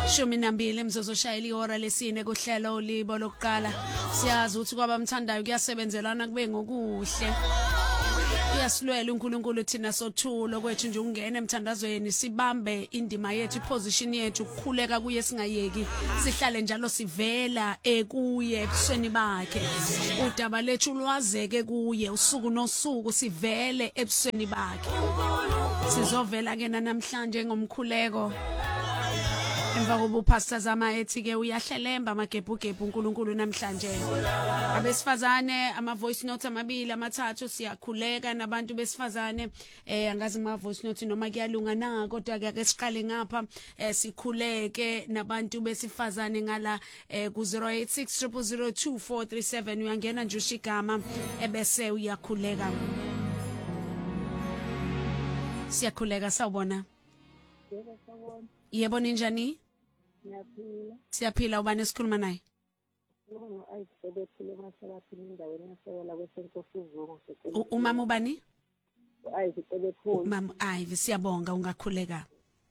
12 imzuzu shayela ihora lesine kuhlelo ulibo lokuqala. Siyazi ukuthi kwabamthandayo kuyasebenzelana kube ngokuhle. Uyasilwela uNkulunkulu thina sothulo kwethu nje ungena emthandazweni sibambe indima yethu iposition yethu ukukhuleka kuye singayeki sihlale njalo sivela kuye ebusweni bakhe udaba lethu lwazeke kuye usuku nosuku sivele ebusweni bakhe sizovela ke namhlanje ngomkhuleko emva kobuphasta zama ethi ke uyahlelemba amagebhugebhu uNkulunkulu namhlanje abesifazane ama voice note amabili amathathu siyakhuleka nabantu besifazane angazi ama voice note noma kuyalunga na kodwa ke siqale ngapha sikhuleke nabantu besifazane ngala ku 0860024437 uyangena nje ushigama ebese uyakhuleka siyakhuleka sawubona Yebo ninjani? Ngiyaphila. Siyaphila ubani esikhuluma naye? Ngoba ayisebethile mathalaphini endaweni yasekwela kwesenkosizungu. Umama ubani? Ayisebethile. Mama Ivy siyabonga ungakhuleka.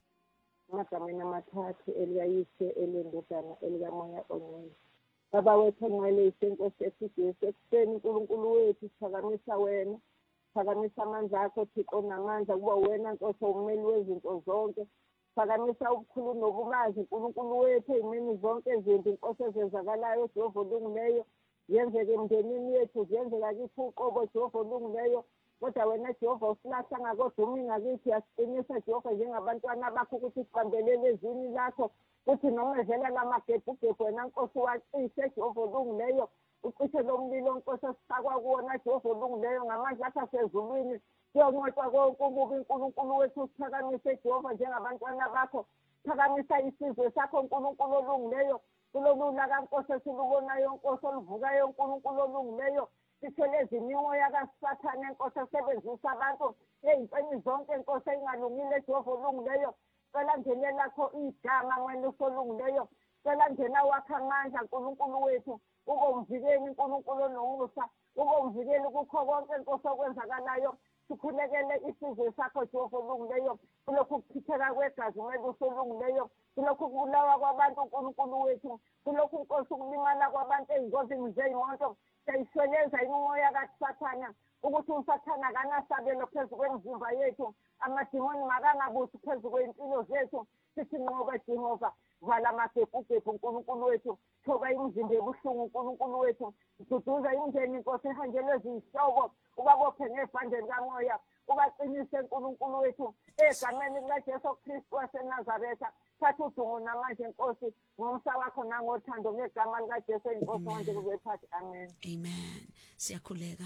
Ngasamena amathathu eliyayise elendodana elikamoya ongcwele. Baba wethu ongcwele isenkosi esiGesu ekuseni uNkulunkulu wethu siphakamisa wena. Phakamisa amandla akho Thixo namandla kuba wena Nkosi umeli wezinto zonke. Phakamisa ubukhulu nobumazi uNkulunkulu wethu ezimeni zonke izinto Inkosi ezenzakalayo Jehova olungileyo yenzeke emndenini yethu yenzeka kithi uqobo Jehova olungileyo kodwa wena Jehova usilahla ngakodumi ngakithi yasiqinisa Jehova njengabantwana bakho ukuthi siqambelele ezini lakho kuthi noma evela lamagebhugebhu wena Nkosi wacishe Jehova olungileyo ucishe lo mlilo Nkosi esifakwa kuwona Jehova olungileyo ngamandla akho asezulwini Siyonqoqa konke ukuba uNkulunkulu wethu uphakamise Jehova njengabantwana bakho phakamisa isizwe sakho uNkulunkulu olungileyo kulolula kaNkosi esilubonayo Nkosi oluvukayo uNkulunkulu olungileyo sitheleze imimoya kaSathane Nkosi esebenzisa abantu ezintweni zonke Nkosi engalungile Jehova olungileyo cela ngene lakho igama wena usolungileyo cela ngena wakha amandla uNkulunkulu wethu ube umvikeli uNkulunkulu onomusa ube umvikeli kukho konke Nkosi okwenzakalayo sikhulekele isizwe sakho Jehova olungileyo kulokhu kuchitheka kwegazi wethu solungileyo kulokhu kubulawa kwabantu uNkulunkulu wethu kulokhu Nkosi ukulimala kwabantu ezingozini zeyimoto siyisweleza imimoya kaSathana ukuthi uSathana kanasabelo phezu kwemizimba yethu amadimoni makangabuthi phezu kwempilo zethu sithi nqoba Jehova vala amagebhugebhu uNkulunkulu wethu thoba imizimba ebuhlungu uNkulunkulu wethu duduza imndeni Nkosi ehanjelwe zihlobo ubabophe ngebhandeni kamoya ubaqinise uNkulunkulu wethu egameni likaJesu Kristu waseNazaretha thatha udumo namanje Nkosi ngomsa wakho nangothando ngegama likaJesu Inkosi manje kube phansi amen amen siyakhuleka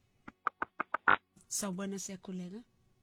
sawubona siyakhuleka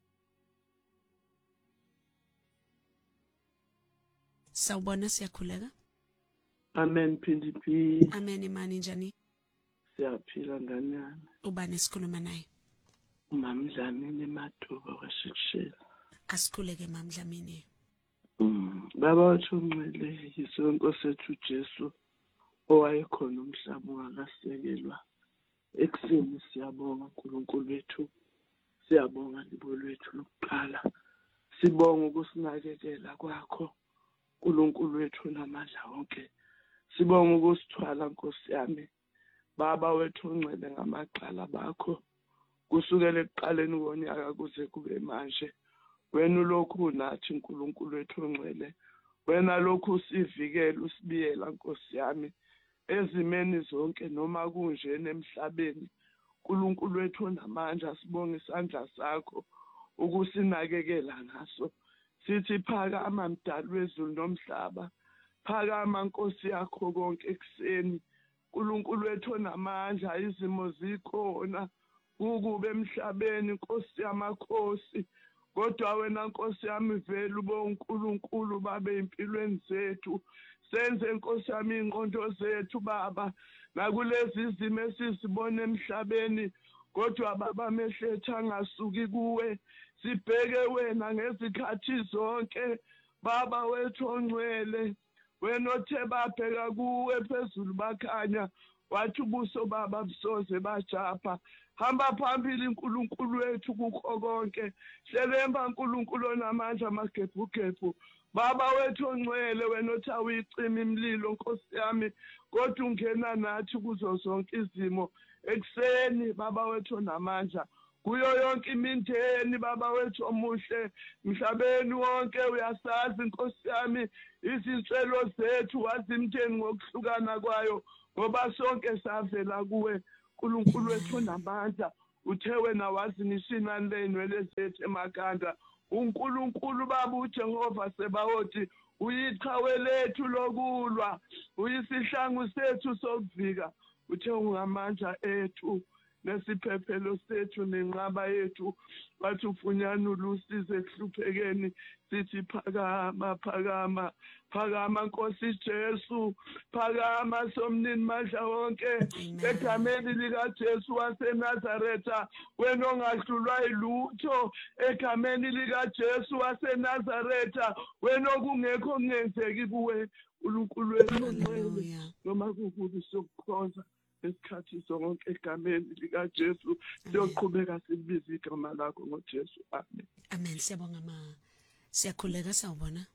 sawubona siyakhuleka Amen PDP amen imani njani siyaphila nganyana ubani sikhuluma naye uMamdlamini Maduba wasishela asikhuleke Mamdlamini baba wathi ungcwele yisonkosi ethu Jesu owayekhona umhlaba ungakasekelwa ekseni siyabonga uNkulunkulu wethu siyabonga libo lwethu lokuqala sibonga ukusinakekela kwakho uNkulunkulu wethu namandla wonke sibonga ukusithwala Nkosi yami baba wethu ungcwele ngamaqala bakho kusukela ekuqaleni konyaka kuze kube manje wena ulokhu nathi uNkulunkulu wethu ongcwele wena lokhu usivikela usibiyela Nkosi yami ezimeni zonke noma kunjena emhlabeni uNkulunkulu wethu namandla sibonga isandla sakho ukusinakekela ngaso sithi phakama mdali wezulu nomhlaba phakama Nkosi yakho konke ekseni uNkulunkulu wethu namandla izimo zikhona ukube emhlabeni Nkosi yamakhosi kodwa wena Nkosi yami vele ube uNkulunkulu babe impilweni zethu senze Nkosi yami ingqondo zethu baba nakulezi izimo esizibona emhlabeni kodwa baba mehletha angasuki kuwe sibheke wena ngezikhathi zonke baba wethu ongcwele wena othe babheka kuwe phezulu bakhanya wathi ubuso baba busoze bajapha hamba phambili uNkulunkulu wethu kukho konke hlelemba uNkulunkulu onamandla amagebhugebhu Baba wethu ongcwele, wena othi awuyicima imlilo Nkosi yami, kodwa ungena nathi kuzo zonke izimo ekuseni. Baba wethu onamandla, kuyo yonke imindeni, Baba wethu omuhle, mhlabeni wonke uyasazi Nkosi yami izinswelo zethu, wazi imindeni ngokuhlukana kwayo, ngoba sonke savela kuwe uNkulunkulu wethu onamandla. Uthe wena wazinisha inani ley'nwele zethu emakhanda. uNkulunkulu Baba uJehova Sebawothi, uyiqhawe lethu lokulwa, uyisihlangu sethu sokuvika. Uthe ungamandla ethu nesiphephelo sethu nenqaba yethu, wathi ufunyana ulusizo ekuhluphekeni. Sithi phakama, phakama, phakama Nkosi Jesu, phakama somnini mandla wonke, egameni likaJesu waseNazaretha, wena ongahlulwa yilutho, egameni likaJesu waseNazaretha, wena okungekho kungenzeki kuwe uNkulunkulu wethu ongcwele, noma kukubi sokukhonza esikhathi sonke egameni likaJesu. Siyoqhubeka sibiza igama lakho ngoJesu. Amen. Amen. Siyabonga siyakhuleka sawubona.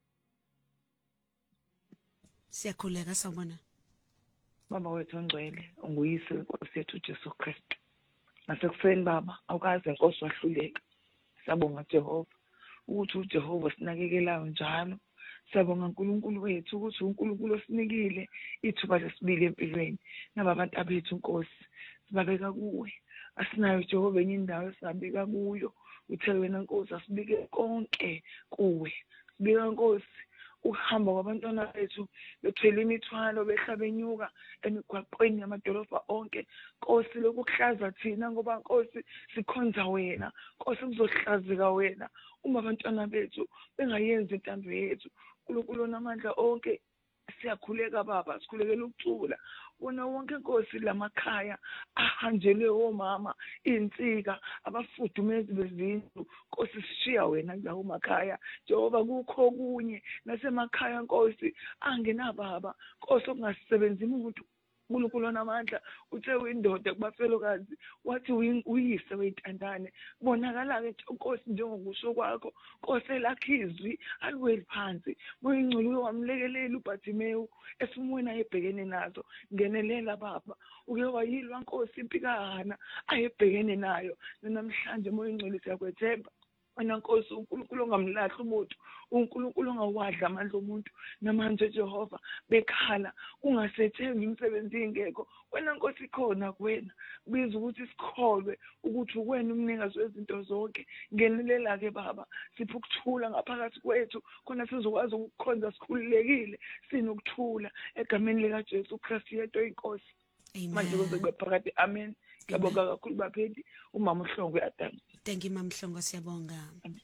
Siyakhuleka sawubona. Baba wethu ongcwele, unguyise Nkosi yethu Jesu Kristu. Nasekuseni Baba, awukaze Nkosi wahluleka. Siyabonga Jehova ukuthi uJehova sinakekelayo njalo. Siyabonga uNkulunkulu wethu ukuthi uNkulunkulu osinikile ithuba lesibili empilweni. Naba abantu abethu Nkosi, sibabeka kuwe. Asinayo Jehova enye indawo esabeka kuyo. Uthe wena Nkosi asibike konke kuwe. Sibika Nkosi ukuhamba kwabantwana bethu bethwele imithwalo behla benyuka emigwaqweni yamadolobha onke. Nkosi lokuhlaza thina ngoba Nkosi sikhonza wena. Nkosi kuzohlazeka wena uma abantwana bethu bengayenzi intando yethu. uNkulunkulu onamandla onke, siyakhuleka Baba, sikhulekela ukucula wona wonke Nkosi lamakhaya ahanjelwe omama, insika, abafudumezi bezindlu. Nkosi sishiya wena kulawo makhaya Jehova, kukho kunye nasemakhaya Nkosi angenababa Nkosi okungasisebenzi umuntu. uNkulunkulu onamandla, uthe uyindoda kubafelokazi, wathi uyise wey'ntandane. Bonakala-ke Nkosi njengokusho kwakho Nkosi, elakho izwi aliweli phansi. Moyingcwele uye wamlekelela uBhatimewu esumweni ayebhekene nazo. Ngenelela Baba, uke wayilwa Nkosi impikahana ayebhekene nayo. Namhlanje Moyingcwele siyakwethemba wena Nkosi, uNkulunkulu ongamlahli umuntu, uNkulunkulu ongawadla amandla omuntu. Namanje Jehova bekhala ungasethembi imisebenzi ingekho, wena Nkosi khona kuwena. Biza ukuthi sikholwe ukuthi uwena umnikazi wezinto zonke. Ngenelela-ke Baba, siphe ukuthula ngaphakathi kwethu khona sizokwazi ukukhonza sikhululekile sinokuthula egameni likaJesu Kristu yedwa iNkosi. Manje kuze kube phakathi. Amen. Ngiyabonga kakhulu baphethi umama uHlongwe Adamu. Thank you Mama Mhlongo, siyabonga.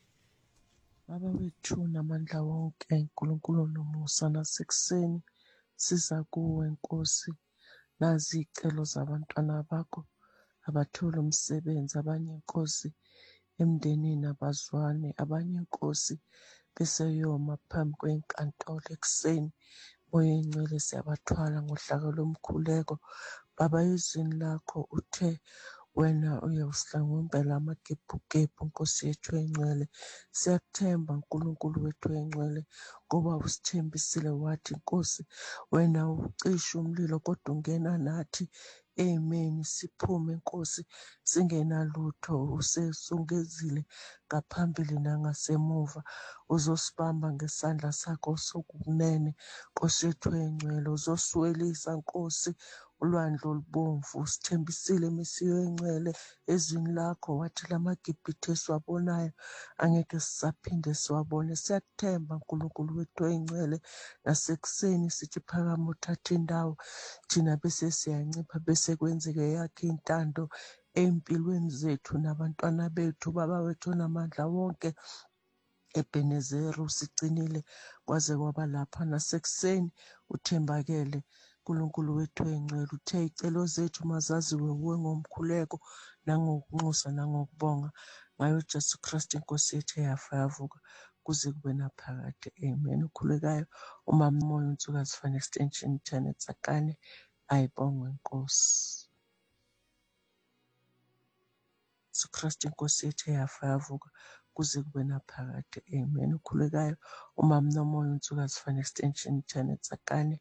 Baba wethu namandla wonke, uNkulunkulu nomusa, nasekuseni siza kuwe Nkosi. Nazi icelo zabantwana bakho abathola umsebenzi, abanye Nkosi emndenini abazwane, abanye Nkosi beseyoma phambi kwenkantolo ekuseni. Moyengcwele siyabathwala ngohlaka lomkhuleko. Baba, izini lakho uthe wena uyawusihlangula amagebhugebhu Nkosi yethu engcwele. Siyakuthemba Nkulunkulu wethu engcwele ngoba usithembisile wathi Nkosi, wena ucisha umlilo kodwa ungena nathi. Amen. Siphume Nkosi singenalutho, usesungezile ngaphambili nangasemuva. Uzosibamba ngesandla sakho sokunene Nkosi yethu engcwele. Uzoswelisa Nkosi ulwandle olubomvu. Usithembisile misiyo engcwele ezwini lakho, wathi lamaGibhithe esiwabonayo angeke sisaphinde siwabone. Siyakuthemba Nkulunkulu wethu engcwele. Nasekuseni sithi phakama uthathe indawo, thina bese siyancipha bese kwenzeke yakhe intando empilweni zethu nabantwana bethu. Baba wethu namandla wonke, Ebenezeri usigcinile kwaze kwaba lapha. Nasekuseni uthembakele Nkulunkulu wethu engcwele. Uthe icelo zethu mazaziwe kuwe ngomkhuleko nangokunxusa nangokubonga, ngayo Jesu Kristu Inkosi yethu eyafa yavuka, kuze kube naphakade. Amen. Ukhulekayo umama umoya uNtsukazi Fan Extension Janet Tsakane. Ayibongwe Nkosi. Jesu Kristu Inkosi yethu eyafa yavuka, kuze kube naphakade. Amen. Ukhulekayo umama Nomoya Nsukazifana Extension Janet Sakane.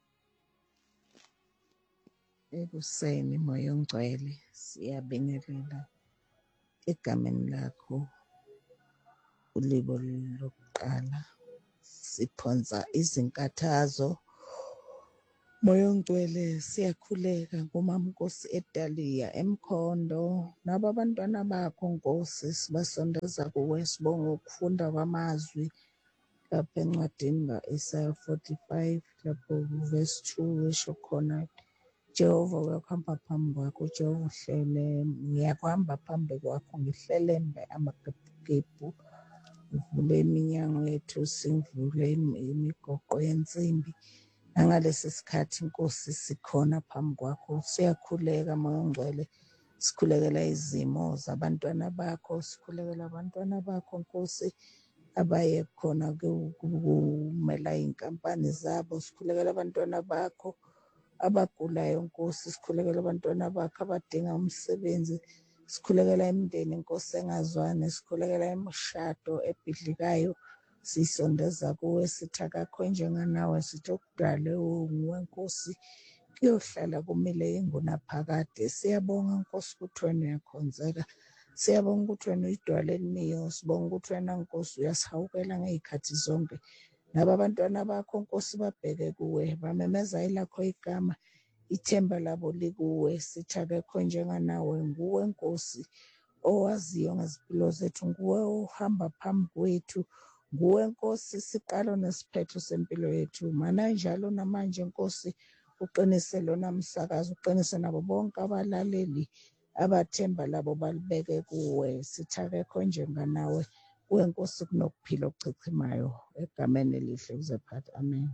Ekuseni Moya Ongcwele siyabingelela egameni lakho ulibo lokuqala siphonsa izinkathazo. Moya Ongcwele siyakhuleka ngumama Nkosi eDaliya eMkhondo nabo abantwana bakho Nkosi sibasondeza kuwe sibonga ukufunda kwamazwi lapha encwadini kaIsaya 45 lapho verse 2 esho khona Jehova uyakuhamba phambi kwakho, Jehova uhlele, ngiyakuhamba phambi kwakho ngihlelembe amagebhugebhu, uvule iminyango yethu, singivule imigoqo yensimbi. Nangalesi sikhathi Nkosi sikhona phambi kwakho, siyakhuleka Moya Ongcwele, sikhulekela izimo zabantwana bakho, sikhulekela abantwana bakho Nkosi abaye khona kumela inkampani zabo, sikhulekela abantwana bakho abagulayo Nkosi, sikhulekela abantwana bakho abadinga umsebenzi, sikhulekela imindeni Nkosi engazwani, sikhulekela imishado ebhidlikayo, sisondeza kuwe sithi akakho njenganawe, sithi okudale nguwe Nkosi, kuyohlala kumile ingunaphakade. Siyabonga Nkosi ukuthi wena uyakhonzeka, siyabonga ukuthi wena uyidwala elimiyo, sibonga ukuthi wena Nkosi uyasihawukela ngey'khathi zonke. Laba abantwana bakho Nkosi babheke kuwe, bamemeza elakho igama, ithemba labo likuwe, sithi akekho njenganawe, nguwe Nkosi owaziyo ngezimpilo zethu, nguwe ohamba phambi kwethu, nguwe Nkosi siqalo nesiphetho sempilo yethu. Mana njalo namanje Nkosi uqinise lona msakazo, uqinise nabo bonke abalaleli abathemba labo balibeke kuwe, sithi akekho njenganawe, kuwe Nkosi kunokuphila okuchichimayo, egameni elihle uzephatha. Amen.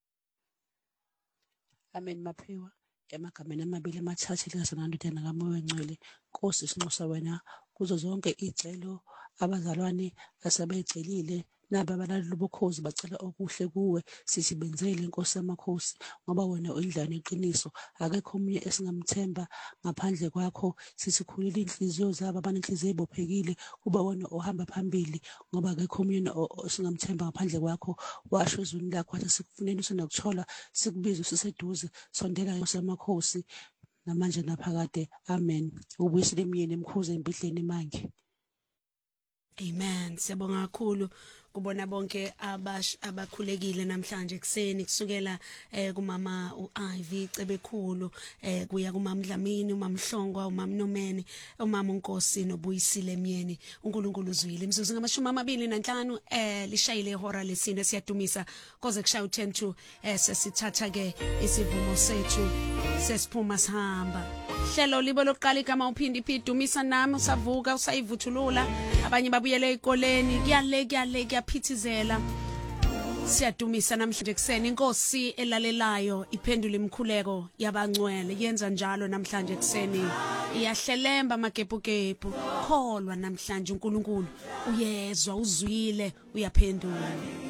Amen Maphiwa. Emagameni amabili amathathu likaZonke kaMoya Ongcwele, Nkosi sinxusa wena kuzo zonke icelo abazalwane asebey'celile nabo abalaleli bokhozi bacela okuhle kuwe, sithi benzele Nkosi yamakhosi ngoba wena uyindlela neqiniso, akekho omunye esingamthemba ngaphandle kwakho. Sithi khulula iy'nhliziyo zabo abanenhliziyo ey'bophekile, kuba wena ohamba phambili ngoba akekho omunye esingamthemba ngaphandle kwakho. Washo ezwini lakho wathi sikufuneni usenokuthola, sikubize usiseduze, sondela Nkosi yamakhosi namanje naphakade. Amen. Ubuyisile emyeni emkhuze embihleni manje. Amen. Siyabonga kakhulu kubona bonke abakhulekile namhlanje kuseni kusukela kumama uIvy Cebekhulu kuya kumama Dlamini, umama Mhlongwa, umama Nomene, umama uNkosi noBuyisile Myeni. uNkulunkulu uzwile. Imzuzu ngama-25 lishayile ihora lesine, siyadumisa koze kushaya u-10 to sesithatha ke isivumo sethu sesiphuma sihamba. Hlelo libo lokuqala igama uphindi dumisa nami usavuka usayivuthulula, abanye babuyele ezikoleni, kuyaphithizela. Siyadumisa namhlanje kuseni, Inkosi elalelayo iphendula imikhuleko yabangcwele, yenza njalo namhlanje kuseni, iyahlelemba amagebhugebhu. Kholwa namhlanje uNkulunkulu uyezwa, uzwile, uyaphendula.